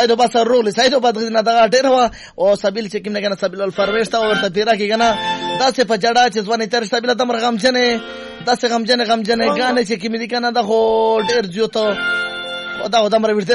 سایدو بس رول سایدو بد نه دا ډیر وا او سبیل چې کوم نه کنه سبیل الفرويش تا ورته پیرا کې کنه دا څه په جړه چې ځواني تر سبیل د مرغم جنې دا څه غم جنې غانې چې کوم دي کنه دا خو ډیر زیاته دا د مر ورته